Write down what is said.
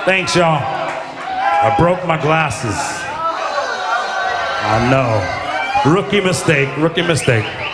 Thanks, y'all. I broke my glasses. I know. Rookie mistake.